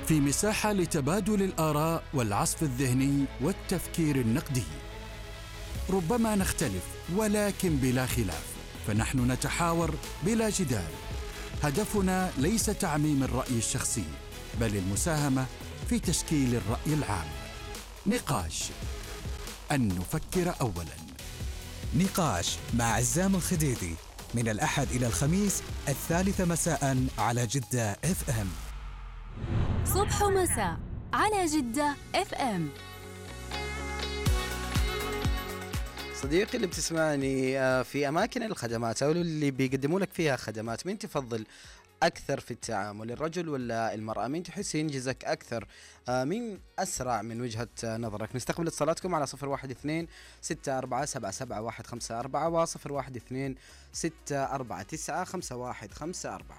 في مساحة لتبادل الآراء والعصف الذهني والتفكير النقدي. ربما نختلف ولكن بلا خلاف، فنحن نتحاور بلا جدال. هدفنا ليس تعميم الرأي الشخصي، بل المساهمة في تشكيل الرأي العام. نقاش، أن نفكر أولاً. نقاش مع عزام الخديدي من الأحد إلى الخميس 3 مساء على جدة FM. صبح ومساء على جدة FM. صديقي اللي بتسمعني في أماكن الخدمات أو اللي بيقدموا لك فيها خدمات، مين تفضل أكثر في التعامل، الرجل ولا المرأة؟ مين تحس ينجزك أكثر؟ مين أسرع من وجهة نظرك؟ نستقبل اتصالاتكم على 012-647-77154 و 012-649-5154.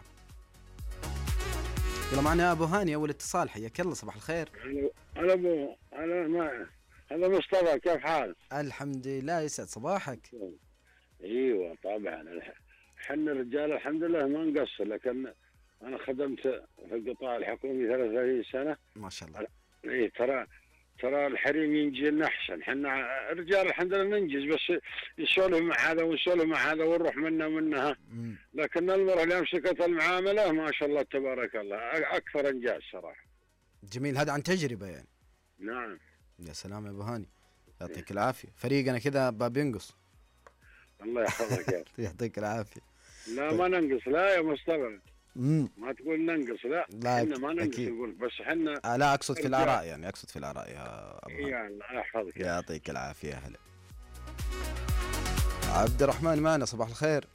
يلا معنا أبو هاني أول اتصال، حياك الله، صباح الخير. أنا أبو أنا مصطفى، كيف حالك؟ الحمد لله، يسعد صباحك. ايوه طبعا، حنا الرجال الحمد لله ما نقصر، لكن انا خدمت في القطاع الحكومي 33 سنه ما شاء الله. اي ترى الحريم ينجي لنا احسن، حنا الرجال الحمد لله ننجز، بس يسولف مع هذا ونسولف مع هذا ونروح منا ومنها، لكن المرأة اللي امسكت المعامله ما شاء الله تبارك الله اكثر انجاز صراحه. جميل، هذا عن تجربه يعني. نعم. يا سلام يا ابو هاني، يعطيك العافيه. فريقنا كذا باب ينقص. الله يحفظك يا يعطيك العافيه. لا ما ننقص، لا يا مصطفى، ما تقول ننقص، لا احنا ما ننقص، نقول بس احنا لا اقصد في الاراء، يعني اقصد في الاراء يا ابو هاني. يا الله يحفظك، يعطيك العافيه. هلا عبد الرحمن معنا، صباح الخير.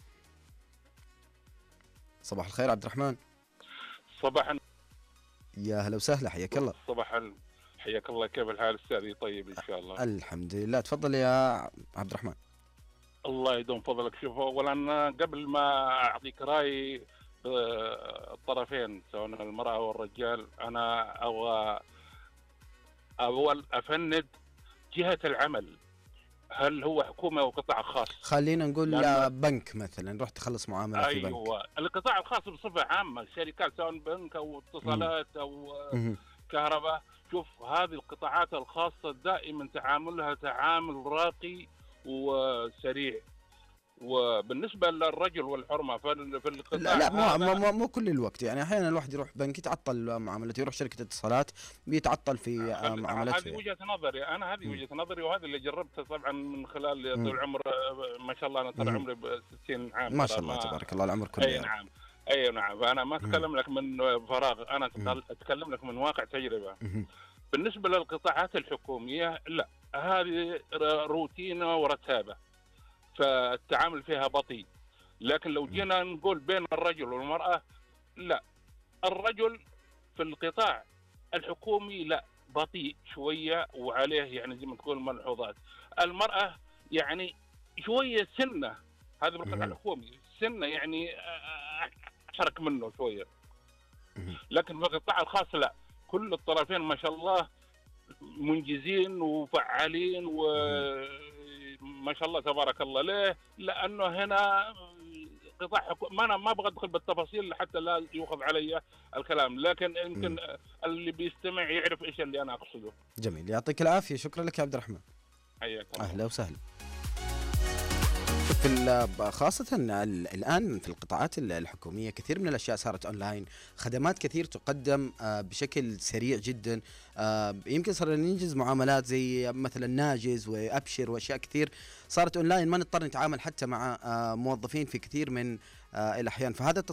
صباح الخير عبد الرحمن. صباح. يا هلا وسهلا، حياك الله. صباح حياك الله، كيف الحال استاذي؟ طيب ان شاء الله. الحمد لله، تفضل يا عبد الرحمن. الله يدوم فضلك. شوف، اولا قبل ما اعطيك رايي الطرفين سواء المراه والرجال، انا ابغى اول افند جهه العمل، هل هو حكومه او قطاع خاص؟ خلينا نقول بنك مثلا، رحت تخلص معامله في بنك. ايوه، القطاع الخاص بصفه عامه، الشركات سواء بنك او اتصالات او كهرباء. شوف، هذه القطاعات الخاصه دائما تعاملها تعامل راقي وسريع. وبالنسبه للرجل والحرمه في القطاع، لا مو كل الوقت، يعني احيانا الواحد يروح بنك يتعطل معاملته، يروح شركه اتصالات بيتعطل في معاملته. هذه وجهه نظري انا، هذه وجهه نظري، وهذا اللي جربته طبعا من خلال طول عمر. ما شاء الله انا طال عمري ب 60 عام ما شاء الله تبارك الله، العمر كله. اي نعم، اي نعم. فانا ما اتكلم لك من فراغ، انا اتكلم لك من واقع تجربه. بالنسبه للقطاعات الحكوميه، لا، هذه روتينه ورتابه، فالتعامل فيها بطيء. لكن لو جينا نقول بين الرجل والمرأة، لا، الرجل في القطاع الحكومي لا، بطيء شوية وعليه يعني زي ما تقول ملحوظات. المرأة يعني شوية سنة، هذا بالقطاع الحكومي سنة يعني أشرك منه شوية. لكن في القطاع الخاص لا، كل الطرفين ما شاء الله منجزين وفعالين وما شاء الله تبارك الله. ليه؟ لأنه هنا قطاع حكومي. أنا ما أبغى أدخل بالتفاصيل حتى لا يؤخذ علي الكلام، لكن يمكن اللي بيستمع يعرف إيش اللي أنا أقصده. جميل، يعطيك العافية، شكرا لك يا عبد الرحمن. حياك الله. أهلا وسهلا. خاصة الآن في القطاعات الحكومية كثير من الأشياء صارت أونلاين، خدمات كثير تقدم بشكل سريع جدا. يمكن صار ننجز معاملات زي مثلا ناجز وأبشر وأشياء كثير صارت أونلاين، ما نضطر نتعامل حتى مع موظفين في كثير من الأحيان. فهذا